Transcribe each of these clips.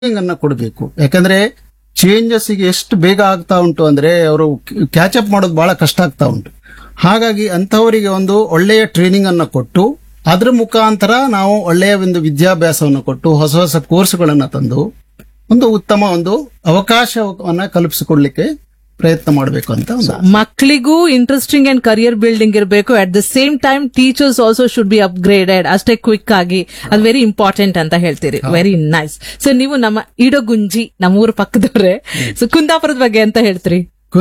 ಅನ್ನ ಕೊಡಬೇಕು. ಯಾಕಂದ್ರೆ ಚೇಂಜಸ್ ಈಗ ಎಷ್ಟು ಬೇಗ ಆಗ್ತಾ ಉಂಟು ಅಂದ್ರೆ ಅವರು ಕ್ಯಾಚಪ್ ಮಾಡೋದು ಬಹಳ ಕಷ್ಟ ಆಗ್ತಾ ಉಂಟು. ಹಾಗಾಗಿ ಅಂತವರಿಗೆ ಒಂದು ಒಳ್ಳೆಯ ಟ್ರೈನಿಂಗ್ ಅನ್ನ ಕೊಟ್ಟು ಅದ್ರ ಮುಖಾಂತರ ನಾವು ಒಳ್ಳೆಯ ಒಂದು ವಿದ್ಯಾಭ್ಯಾಸವನ್ನು ಕೊಟ್ಟು ಹೊಸ ಹೊಸ ಕೋರ್ಸ್ಗಳನ್ನ ತಂದು ಒಂದು ಉತ್ತಮ ಒಂದು ಅವಕಾಶವನ್ನ ಕಲ್ಪಿಸಿಕೊಡ್ಲಿಕ್ಕೆ ಪ್ರಯತ್ನ ಮಾಡಬೇಕು ಅಂತ ಒಂದು ಮಕ್ಕಳಿಗೂ ಇಂಟ್ರೆಸ್ಟಿಂಗ್ ಅಂಡ್ ಕರಿಯರ್ ಬಿಲ್ಡಿಂಗ್ ಇರಬೇಕು. At the same time teachers also should be upgraded. ಅಷ್ಟೇ ಕ್ವಿಕ್ ಆಗಿ ಅದು ವೆರಿ ಇಂಪಾರ್ಟೆಂಟ್ ಅಂತ ಹೇಳ್ತೀರಿ. Very nice. ಸೊ ನೀವು ನಮ್ಮ ಇಡಗುಂಜಿ ನಮ್ಮ ಊರ ಪಕ್ಕದವ್ರೆ. ಸೊ ಕುಂದಾಪುರದ ಬಗ್ಗೆ ಅಂತ ಹೇಳ್ತೀರಿ?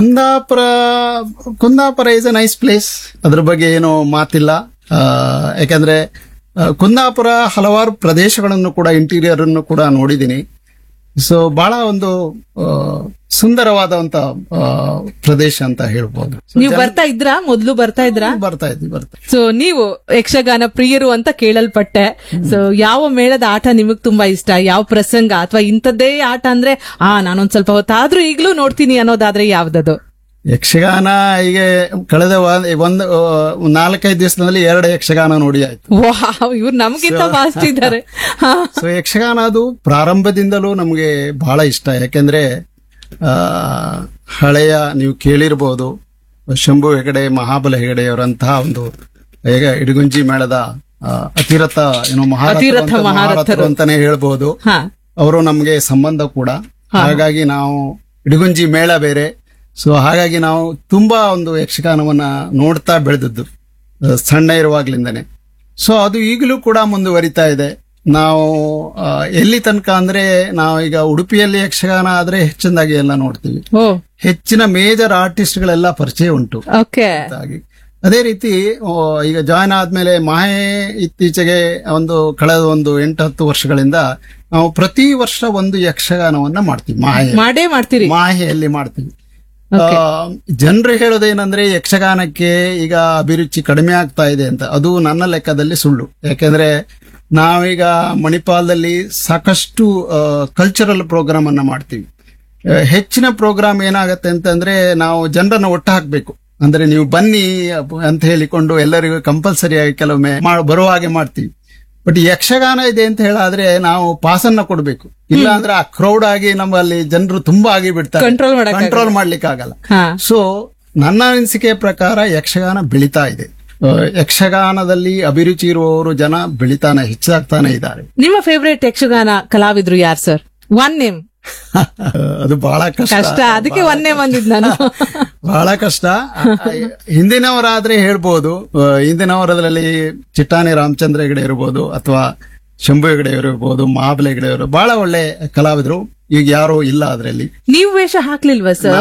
Kundapura is A nice place. ಅದ್ರ ಬಗ್ಗೆ ಏನು ಮಾತಿಲ್ಲ. ಯಾಕಂದ್ರೆ ಕುಂದಾಪುರ ಹಲವಾರು ಪ್ರದೇಶಗಳನ್ನು ಕೂಡ ಇಂಟೀರಿಯರ್ ಅನ್ನು ಕೂಡ ನೋಡಿದ್ದೀನಿ. ಸೊ ಬಹಳ ಒಂದು ಸುಂದರವಾದಂತ ಪ್ರದೇಶ ಅಂತ ಹೇಳ್ಬೋದು. ನೀವು ಬರ್ತಾ ಇದ್ರಾ? ಮೊದಲು ಬರ್ತಾ ಇದ್ರಾ? ಬರ್ತಾ ಇದ್ವಿ. ಸೊ ನೀವು ಯಕ್ಷಗಾನ ಪ್ರಿಯರು ಅಂತ ಕೇಳಲ್ಪಟ್ಟೆ. ಸೊ ಯಾವ ಮೇಳದ ಆಟ ನಿಮಗ್ ತುಂಬಾ ಇಷ್ಟ? ಯಾವ ಪ್ರಸಂಗ ಅಥವಾ ಇಂಥದ್ದೇ ಆಟ ಅಂದ್ರೆ ನಾನೊಂದ್ ಸ್ವಲ್ಪ ಹೊತ್ತಾದ್ರೂ ಈಗ್ಲೂ ನೋಡ್ತೀನಿ ಅನ್ನೋದಾದ್ರೆ ಯಾವ್ದದು? ಯಕ್ಷಗಾನ ಈಗ ಕಳೆದ ಒಂದು 4-5 ದಿವಸದಲ್ಲಿ 2 ಯಕ್ಷಗಾನ ನೋಡಿ ಆಯ್ತು. ಇವ್ರು ನಮ್ಗಿಂತ ಫಾಸ್ಟ್ ಇದ್ದಾರೆ. ಸೊ ಯಕ್ಷಗಾನ ಅದು ಪ್ರಾರಂಭದಿಂದಲೂ ನಮಗೆ ಬಹಳ ಇಷ್ಟ. ಯಾಕೆಂದ್ರೆ ಹಳೆಯ ನೀವು ಕೇಳಿರ್ಬೋದು ಶಂಭು ಹೆಗಡೆ, ಮಹಾಬಲ ಹೆಗಡೆಯವರಂತಹ ಒಂದು ಇಡಗುಂಜಿ ಮೇಳದ ಅತಿರಥ ಮಹಾರಥರು ಅಂತಾನೆ ಹೇಳ್ಬೋದು. ಅವರು ನಮ್ಗೆ ಸಂಬಂಧ ಕೂಡ. ಹಾಗಾಗಿ ನಾವು ಇಡಗುಂಜಿ ಮೇಳ ಬೇರೆ. ಸೊ ಹಾಗಾಗಿ ನಾವು ತುಂಬಾ ಒಂದು ಯಕ್ಷಗಾನವನ್ನ ನೋಡ್ತಾ ಬೆಳೆದದ್ದು ಸಣ್ಣ ಇರುವಾಗ್ಲಿಂದನೇ. ಸೊ ಅದು ಈಗಲೂ ಕೂಡ ಮುಂದುವರಿತಾ ಇದೆ. ನಾವು ಎಲ್ಲಿ ತನಕ ಅಂದ್ರೆ ನಾವು ಈಗ ಉಡುಪಿಯಲ್ಲಿ ಯಕ್ಷಗಾನ ಆದ್ರೆ ಹೆಚ್ಚಿನದಾಗಿ ಎಲ್ಲ ನೋಡ್ತೀವಿ. ಹೆಚ್ಚಿನ ಮೇಜರ್ ಆರ್ಟಿಸ್ಟ್ ಗಳೆಲ್ಲ ಪರಿಚಯ ಉಂಟು. ಅದೇ ರೀತಿ ಈಗ ಜಾಯ್ನ್ ಆದ್ಮೇಲೆ ಮಾಹೆ ಇತ್ತೀಚೆಗೆ ಕಳೆದ 8-10 ವರ್ಷಗಳಿಂದ ನಾವು ಪ್ರತಿ ವರ್ಷ ಒಂದು ಯಕ್ಷಗಾನವನ್ನ ಮಾಡ್ತೀವಿ. ಮಾಹೆಯಲ್ಲಿ ಮಾಡ್ತೀವಿ. ಜನರು ಹೇಳೋದೇನಂದ್ರೆ ಯಕ್ಷಗಾನಕ್ಕೆ ಈಗ ಅಭಿರುಚಿ ಕಡಿಮೆ ಆಗ್ತಾ ಇದೆ ಅಂತ. ಅದು ನನ್ನ ಲೆಕ್ಕದಲ್ಲಿ ಸುಳ್ಳು. ಯಾಕೆಂದ್ರೆ ನಾವೀಗ ಮಣಿಪಾಲದಲ್ಲಿ ಸಾಕಷ್ಟು ಕಲ್ಚರಲ್ ಪ್ರೋಗ್ರಾಮ್ ಅನ್ನ ಮಾಡ್ತೀವಿ. ಹೆಚ್ಚಿನ ಪ್ರೋಗ್ರಾಮ್ ಏನಾಗತ್ತೆ ಅಂತಂದ್ರೆ ನಾವು ಜನರನ್ನ ಒಟ್ಟು ಹಾಕ್ಬೇಕು. ಅಂದ್ರೆ ನೀವು ಬನ್ನಿ ಅಂತ ಹೇಳಿಕೊಂಡು ಎಲ್ಲರಿಗೂ ಕಂಪಲ್ಸರಿ ಆಗಿ ಕೆಲವೊಮ್ಮೆ ಬರುವ ಹಾಗೆ ಮಾಡ್ತೀವಿ. ಬಟ್ ಯಕ್ಷಗಾನ ಇದೆ ಅಂತ ಹೇಳಾದ್ರೆ ನಾವು ಪಾಸನ್ನ ಕೊಡ್ಬೇಕು. ಇಲ್ಲ ಅಂದ್ರೆ ಆ ಕ್ರೌಡ್ ಆಗಿ ನಮ್ಮಲ್ಲಿ ಜನರು ತುಂಬಾ ಆಗಿ ಬಿಡ್ತಾರೆ, ಕಂಟ್ರೋಲ್ ಮಾಡ್ಲಿಕ್ಕೆ ಆಗಲ್ಲ. ಸೊ ನನ್ನ ಅನಿಸಿಕೆ ಪ್ರಕಾರ ಯಕ್ಷಗಾನ ಬೆಳಿತಾ ಇದೆ. ಯಕ್ಷಗಾನದಲ್ಲಿ ಅಭಿರುಚಿ ಇರುವವರು ಜನ ಬೆಳಿತಾನೆ ಹೆಚ್ಚಾಗ್ತಾನೆ ಇದ್ದಾರೆ. ನಿಮ್ಮ ಫೇವರೇಟ್ ಯಕ್ಷಗಾನ ಕಲಾವಿದ್ರು ಯಾರು ಸರ್? One name. ಅದು ಬಹಳ ಕಷ್ಟ. ಅದಕ್ಕೆ ಒನ್ ನೇಮ್ ಅಂದಿದ್ ನಾನು. ಬಹಳ ಕಷ್ಟ. ಹಿಂದಿನವರಾದ್ರೆ ಹೇಳ್ಬೋದು. ಹಿಂದಿನವರದಲ್ಲಿ ಚಿಟ್ಟಾಣಿ ರಾಮಚಂದ್ರ ಹೆಗಡೆ ಇರ್ಬೋದು, ಅಥವಾ ಶಂಭು ಹೆಗಡೆ ಇರ್ಬೋದು, ಮಹಾಬಲ ಹೆಗಡೆ ಅವರು ಬಹಳ ಒಳ್ಳೆ ಕಲಾವಿದರು. ಈಗ ಯಾರು ಇಲ್ಲ ಅದರಲ್ಲಿ. ನೀವು ವೇಷ ಹಾಕ್ಲಿಲ್ವಾ ಸರ್?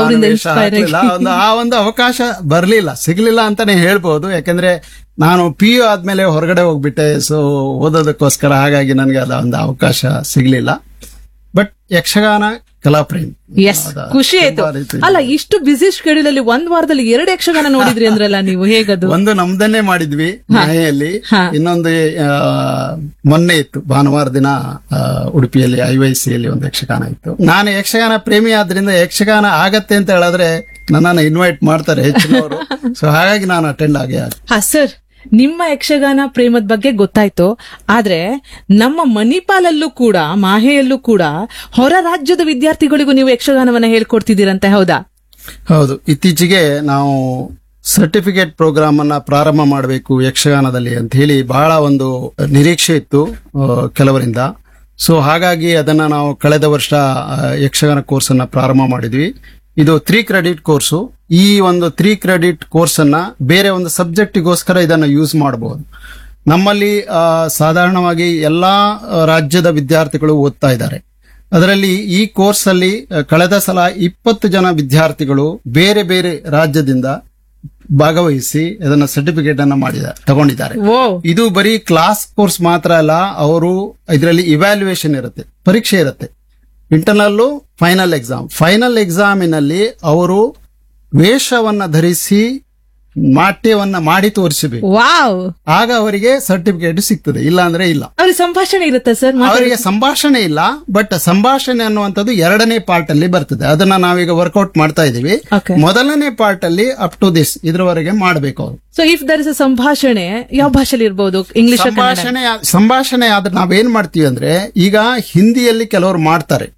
ಆ ಒಂದು ಅವಕಾಶ ಬರ್ಲಿಲ್ಲ, ಸಿಗ್ಲಿಲ್ಲ ಅಂತಾನೆ ಹೇಳ್ಬೋದು. ಯಾಕಂದ್ರೆ ನಾನು PU ಆದ್ಮೇಲೆ ಹೊರಗಡೆ ಹೋಗ್ಬಿಟ್ಟೆ. ಸೊ ಓದೋದಕ್ಕೋಸ್ಕರ. ಹಾಗಾಗಿ ನನಗೆ ಅದ ಒಂದು ಅವಕಾಶ ಸಿಗ್ಲಿಲ್ಲ. ಬಟ್ ಯಕ್ಷಗಾನ ಕಲಾಪ್ರೇಮಿ. ಎಸ್, ಖುಷಿ ಆಯ್ತು. ಅಲ್ಲ, ಇಷ್ಟು ಬಿಸಿ ಶೆಡ್ಯೂಲ್ ಅಲ್ಲಿ 1 ವಾರದಲ್ಲಿ 2 ಯಕ್ಷಗಾನ ನೋಡಿದ್ರಿ ಅಂದ್ರಲ್ಲ ನೀವು, ಹೇಗದು? ಒಂದು ನಮ್ದನ್ನೇ ಮಾಡಿದ್ವಿ ಮಾಹೆಯಲ್ಲಿ, ಇನ್ನೊಂದು ಮೊನ್ನೆ ಇತ್ತು ಭಾನುವಾರ ದಿನ ಉಡುಪಿಯಲ್ಲಿ IYCಯಲ್ಲಿ ಒಂದು ಯಕ್ಷಗಾನ ಇತ್ತು. ನಾನು ಯಕ್ಷಗಾನ ಪ್ರೇಮಿ ಆದ್ರಿಂದ ಯಕ್ಷಗಾನ ಆಗತ್ತೆ ಅಂತ ಹೇಳಿದ್ರೆ ನನ್ನನ್ನು ಇನ್ವೈಟ್ ಮಾಡ್ತಾರೆ ಹೆಚ್ಚಿನವರು. ಸೊ ಹಾಗಾಗಿ ನಾನು ಅಟೆಂಡ್ ಆಗೇ ಸರ್, ನಿಮ್ಮ ಯಕ್ಷಗಾನ ಪ್ರೇಮದ ಬಗ್ಗೆ ಗೊತ್ತಾಯ್ತು. ಆದ್ರೆ ನಮ್ಮ ಮಣಿಪಾಲಲ್ಲೂ ಕೂಡ, ಮಾಹೆಯಲ್ಲೂ ಕೂಡ ಹೊರ ರಾಜ್ಯದ ವಿದ್ಯಾರ್ಥಿಗಳಿಗೂ ನೀವು ಯಕ್ಷಗಾನವನ್ನ ಹೇಳ್ಕೊಡ್ತಿದ್ದೀರಂತೆ, ಹೌದಾ? ಹೌದು. ಇತ್ತೀಚೆಗೆ ನಾವು ಸರ್ಟಿಫಿಕೇಟ್ ಪ್ರೋಗ್ರಾಮ್ ಅನ್ನ ಪ್ರಾರಂಭ ಮಾಡಬೇಕು ಯಕ್ಷಗಾನದಲ್ಲಿ ಅಂತ ಹೇಳಿ ಬಹಳ ಒಂದು ನಿರೀಕ್ಷೆ ಇತ್ತು ಕೆಲವರಿಂದ. ಸೊ ಹಾಗಾಗಿ ಅದನ್ನ ನಾವು ಕಳೆದ ವರ್ಷ ಯಕ್ಷಗಾನ ಕೋರ್ಸ್ ಅನ್ನ ಪ್ರಾರಂಭ ಮಾಡಿದ್ವಿ. ಇದು 3 ಕ್ರೆಡಿಟ್ ಕೋರ್ಸು. ಈ ಒಂದು 3 ಕ್ರೆಡಿಟ್ ಕೋರ್ಸ್ ಅನ್ನ ಬೇರೆ ಒಂದು ಸಬ್ಜೆಕ್ಟಿಗೋಸ್ಕರ ಇದನ್ನ ಯೂಸ್ ಮಾಡಬಹುದು. ನಮ್ಮಲ್ಲಿ ಸಾಧಾರಣವಾಗಿ ಎಲ್ಲಾ ರಾಜ್ಯದ ವಿದ್ಯಾರ್ಥಿಗಳು ಓದ್ತಾ ಇದ್ದಾರೆ. ಅದರಲ್ಲಿ ಈ ಕೋರ್ಸ್ ಅಲ್ಲಿ ಕಳೆದ ಸಲ 20 ಜನ ವಿದ್ಯಾರ್ಥಿಗಳು ಬೇರೆ ಬೇರೆ ರಾಜ್ಯದಿಂದ ಭಾಗವಹಿಸಿ ಅದನ್ನ ಸರ್ಟಿಫಿಕೇಟ್ ಅನ್ನ ತಗೊಂಡಿದ್ದಾರೆ. ಇದು ಬರೀ ಕ್ಲಾಸ್ ಕೋರ್ಸ್ ಮಾತ್ರ ಅಲ್ಲ, ಅವರು ಇದರಲ್ಲಿ ಇವ್ಯಾಲ್ಯೂಯೇಷನ್ ಇರುತ್ತೆ, ಪರೀಕ್ಷೆ ಇರುತ್ತೆ. ಇಂಟರ್ನಲ್, ಫೈನಲ್ ಎಕ್ಸಾಮಿನಲ್ಲಿ ಅವರು ವೇಷವನ್ನ ಧರಿಸಿ ನಾಟ್ಯವನ್ನ ಮಾಡಿ ತೋರಿಸಬೇಕು, ವಾವ್. ಆಗ ಅವರಿಗೆ ಸರ್ಟಿಫಿಕೇಟ್ ಸಿಗ್ತದೆ, ಇಲ್ಲ ಅಂದ್ರೆ ಇಲ್ಲ. ಅವ್ರಿಗೆ ಸಂಭಾಷಣೆ ಇರುತ್ತೆ ಸರ್? ಅವರಿಗೆ ಸಂಭಾಷಣೆ ಇಲ್ಲ, ಬಟ್ ಸಂಭಾಷಣೆ ಅನ್ನುವಂಥದ್ದು 2ನೇ ಪಾರ್ಟ್ ಅಲ್ಲಿ ಬರ್ತದೆ. ಅದನ್ನ ನಾವೀಗ ವರ್ಕೌಟ್ ಮಾಡ್ತಾ ಇದೀವಿ. Okay. ಮೊದಲನೇ ಪಾರ್ಟ್ ಅಲ್ಲಿ ಅಪ್ ಟು ದಿಸ್ ಇದ್ರವರೆಗೆ ಮಾಡಬೇಕು ಅವರು. So if there is a ಸಂಭಾಷಣೆ ಯಾವ ಭಾಷೆಲಿ ಇರ್ಬೋದು? ಇಂಗ್ಲಿಷ್? ಸಂಭಾಷಣೆ ಆದ್ರೆ ನಾವೇನ್ ಮಾಡ್ತೀವಿ ಅಂದ್ರೆ, ಈಗ ಹಿಂದಿಯಲ್ಲಿ ಕೆಲವರು ಮಾಡ್ತಾರೆ,